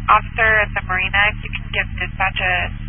officer at the marina, if you can give dispatch a